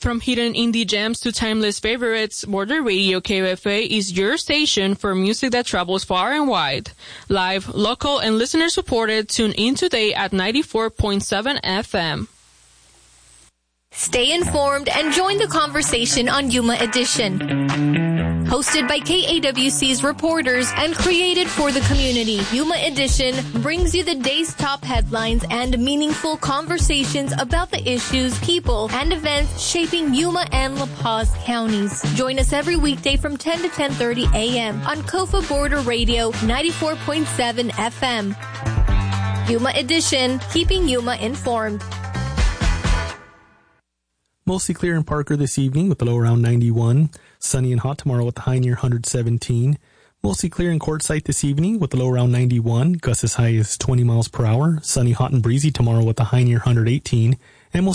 From hidden indie gems to timeless favorites, Border Radio KFA is your station for music that travels far and wide. Live, local, and listener-supported, tune in today at 94.7 FM. Stay informed and join the conversation on Yuma Edition. Hosted by KAWC's reporters and created for the community, Yuma Edition brings you the day's top headlines and meaningful conversations about the issues, people, and events shaping Yuma and La Paz counties. Join us every weekday from 10 to 10:30 a.m. on KOFA Border Radio 94.7 FM. Yuma Edition, keeping Yuma informed. Mostly clear in Parker this evening with the low around 91. Sunny and hot tomorrow with the high near 117. Mostly clear in Quartzsite this evening with the low around 91. Gusts as high as 20 miles per hour. Sunny, hot, and breezy tomorrow with the high near 118.